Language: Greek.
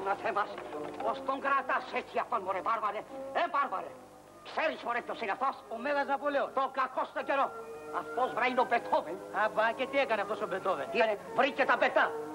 Αναθέμας, πως τον κρατάς έτσι αυτόν, μωρέ βάρβαρε. Βάρβαρε. Ξέρεις, μωρέ, ποιος είναι αυτός? Ο Μέγας Ναπολέον. Το κακό στο καιρό. Αυτός βράει τον Μπετόβεν. Αμπά, και τι έκανε αυτός ο Μπετόβεν? Βρήκε τα πετά.